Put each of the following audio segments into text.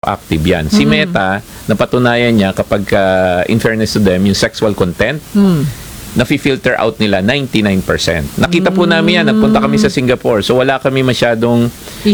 retroactive yan. Si Meta, napatunayan niya kapag, in fairness to them, yung sexual content, nafi-filter out nila 99%. Nakita po namin yan, nagpunta kami sa Singapore. So wala kami masyadong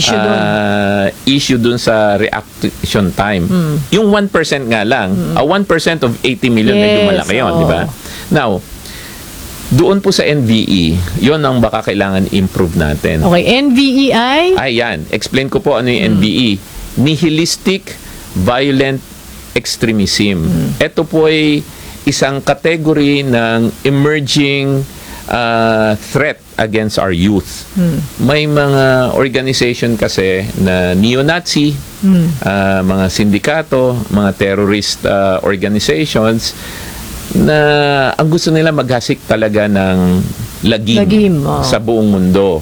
issue dun sa reaction time. Yung 1% nga lang, 1% of 80 million, medyo malaki yun, di ba? Now, doon po sa NVE, yun ang baka kailangan improve natin. Okay, NVEI? Ayan, explain ko po ano yung NVE. Nihilistic Violent Extremism. Ito po ay isang category ng emerging threat against our youth. May mga organization kasi na neo-Nazi, mga sindikato, mga terrorist organizations na ang gusto nila maghasik talaga ng lagim sa buong mundo.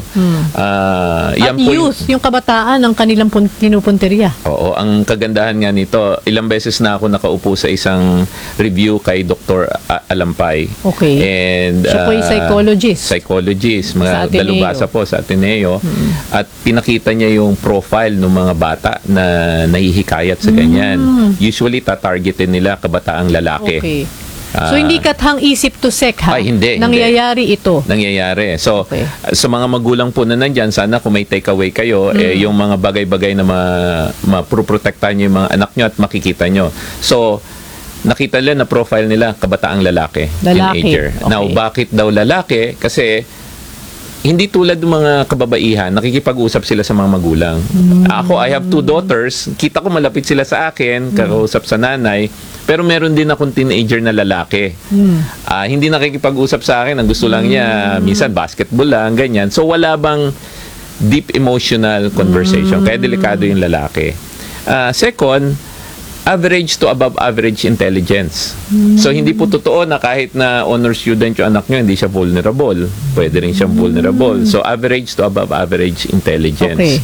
At youth, yung kabataan ang kanilang pinupunteriya. Oo, ang kagandahan nga nito, ilang beses na ako nakaupo sa isang review kay Dr. Alampay. Okay. And siya po ay psychologist, mga dalubhasa po sa Ateneo. At pinakita niya yung profile ng mga bata na nahihikayat sa ganyan. Usually, tatargetin nila kabataang lalaki. Okay. So, hindi kathang isip to sek, ha? Ay, hindi. Nangyayari ito. Nangyayari. So, sa mga magulang po na nandyan, sana kung may takeaway kayo, yung mga bagay-bagay na maproprotektahan nyo yung mga anak nyo at makikita nyo. So, nakita nila na profile nila, kabataang lalaki. Teenager. Okay. Now, bakit daw lalaki? Kasi, hindi tulad ng mga kababaihan, nakikipag-usap sila sa mga magulang. Ako, I have 2 daughters. Kita ko malapit sila sa akin, kakausap sa nanay. Pero meron din akong teenager na lalaki. Hindi nakikipag-usap sa akin. Ang gusto lang niya, minsan basketball lang, ganyan. So, wala bang deep emotional conversation. Kaya delikado yung lalaki. Second, average to above average intelligence. So, hindi po totoo na kahit na honor student yung anak nyo, hindi siya vulnerable. Pwede rin siyang vulnerable. So, average to above average intelligence. Okay.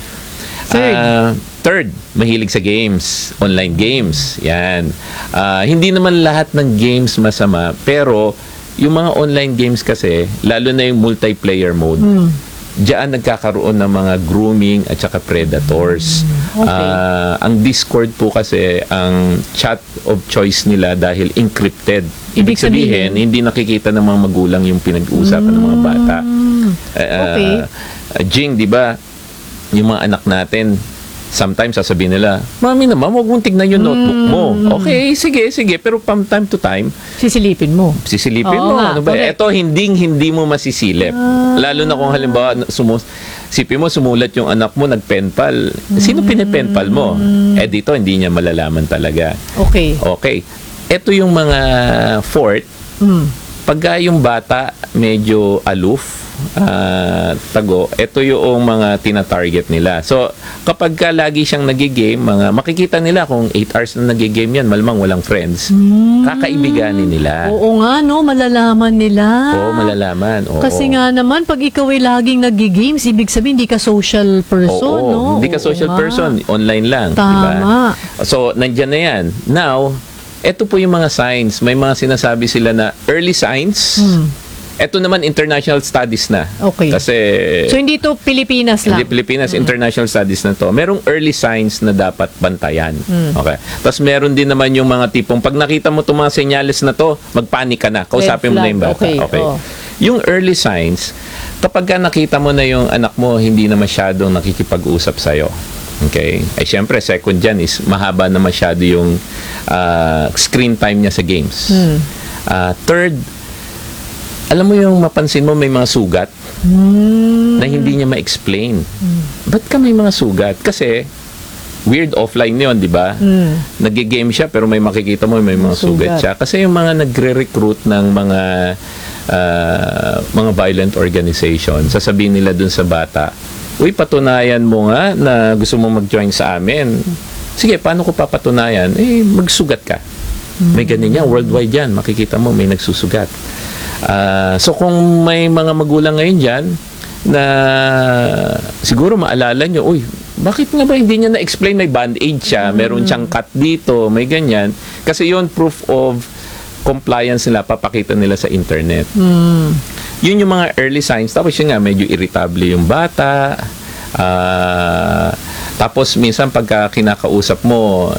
Third, mahilig sa games. Online games. Yan. Hindi naman lahat ng games masama, pero yung mga online games kasi, lalo na yung multiplayer mode, diyan nagkakaroon ng mga grooming at saka predators. Ang Discord po kasi, ang chat of choice nila dahil encrypted. Ibig sabihin, hindi nakikita ng mga magulang yung pinag-uusapan ng mga bata. Jing, di ba, yung mga anak natin, sometimes sasabihin nila, Mami naman, huwag mong tignan yung notebook mo. Okay, sige, pero from time to time, sisilipin mo. Ano ba? Ito, hindi mo masisilip. Lalo na kung halimbawa, sumulat yung anak mo, nagpenpal. Sino pinipenpal mo? Dito, hindi niya malalaman talaga. Okay. Ito yung mga fourth, pagka yung bata medyo aloof, tago, ito yung mga tina-target nila. So, kapag ka lagi siyang nagigame, makikita nila kung 8 hours na nagigame yan, malamang walang friends. Kakaibiganin nila. Oo nga, no? Malalaman nila. Oo, malalaman. Oo. Kasi nga naman, pag ikaw ay laging nag-games, ibig sabihin, hindi ka social person, no? Hindi ka social person. Online lang. Tama. Diba? So, nandyan na yan. Now, ito po yung mga signs. May mga sinasabi sila na early signs. Ito naman, international studies na. Okay. Kasi, so, hindi ito Pilipinas lang? Hindi Pilipinas, international studies na to. Merong early signs na dapat bantayan. Okay. Tapos, meron din naman yung mga tipong, pag nakita mo itong mga senyales na to, magpanik ka na. Kausapin mo na yung bata. Okay. Yung early signs, kapag ka nakita mo na yung anak mo, hindi na masyadong nakikipag-usap sa'yo. Okay? Ay, syempre, second dyan is, mahaba na masyado yung screen time niya sa games. Third, alam mo yung mapansin mo may mga sugat na hindi niya ma-explain. Ba't ka may mga sugat? Kasi, weird offline yun, di ba? Nag-game siya pero may makikita mo may mga sugat siya. Kasi yung mga nagre-recruit ng mga violent organization, sasabihin nila dun sa bata, uy, patunayan mo nga na gusto mo mag-join sa amin. Sige, paano ko papatunayan? Magsugat ka. May ganun yan, worldwide yan. Makikita mo may nagsusugat. So kung may mga magulang ngayon dyan na siguro maalala nyo, uy, bakit nga ba hindi niya na-explain may band-aid siya, meron siyang cut dito, may ganyan. Kasi yon proof of compliance nila, papakita nila sa internet. Yun yung mga early signs. Tapos yun nga, medyo irritable yung bata. Tapos minsan pagka kinakausap mo,